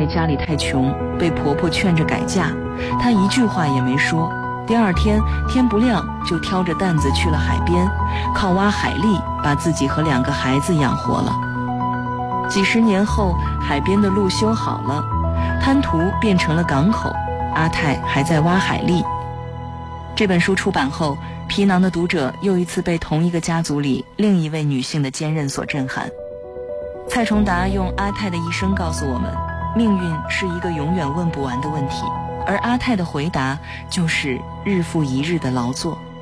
为家里太穷，被婆婆劝着改嫁，她一句话也没说。第二天天不亮就挑着担子去了海边，靠挖海蛎把自己和2个孩子养活了。几十年后，海边的路修好了，滩涂变成了港口，阿泰还在挖海蛎。这本书出版后，皮囊的读者又一次被同一个家族里另一位女性的坚韧所震撼。蔡崇达用阿泰的一生告诉我们，命运是一个永远问不完的问题，而阿泰的回答就是日复一日的劳作。